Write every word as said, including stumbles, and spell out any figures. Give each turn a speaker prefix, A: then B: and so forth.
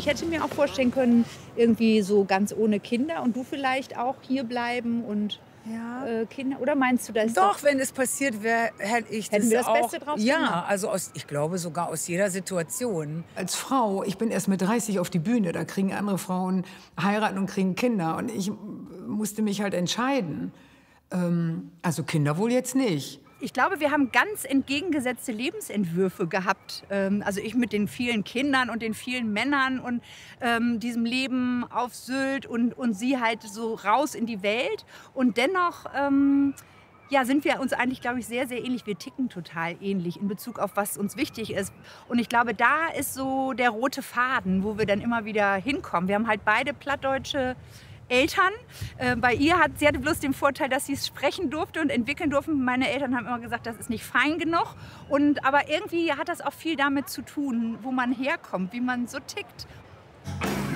A: hätte mir auch vorstellen können, irgendwie so ganz ohne Kinder und du vielleicht auch hier bleiben und
B: Ja.
A: äh, Kinder. Oder meinst du, das
B: Doch,
A: doch,
B: wenn es passiert wäre, hätte ich
A: hätten
B: das
A: wir das
B: auch.
A: Beste draus
B: Ja,
A: gemacht?
B: also aus, ich glaube sogar aus jeder Situation.
C: Als Frau, ich bin erst mit dreißig auf die Bühne, da kriegen andere Frauen heiraten und kriegen Kinder. Und ich musste mich halt entscheiden. Ähm, also Kinder wohl jetzt nicht.
A: Ich glaube, wir haben ganz entgegengesetzte Lebensentwürfe gehabt. Ähm, also ich mit den vielen Kindern und den vielen Männern und ähm, diesem Leben auf Sylt und, und sie halt so raus in die Welt. Und dennoch ähm, ja, sind wir uns eigentlich, glaube ich, sehr, sehr ähnlich. Wir ticken total ähnlich in Bezug auf, was uns wichtig ist. Und ich glaube, da ist so der rote Faden, wo wir dann immer wieder hinkommen. Wir haben halt beide plattdeutsche Eltern. Äh, bei ihr hat sie hatte bloß den Vorteil, dass sie es sprechen durfte und entwickeln durfte. Meine Eltern haben immer gesagt, das ist nicht fein genug. Und, aber irgendwie hat das auch viel damit zu tun, wo man herkommt, wie man so tickt.